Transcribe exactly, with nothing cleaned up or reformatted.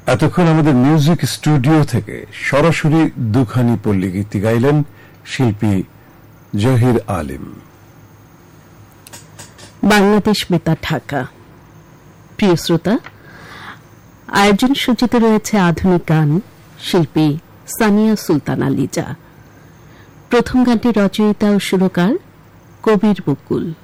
এতক্ষণ আমাদের music studio থেকে সরাসরি দুখানি পল্লী গীতি গাইলেন শিল্পী জহির আলিম। বাংলাদেশ বেতার ঢাকা। প্রিয় শ্রোতা, আয়োজন সূচিত রয়েছে আধুনিক গান, শিল্পী সামিয়া সুলতানা লিজা। প্রথম গানটি রচয়িতা ও সুরকার কবির বকুল।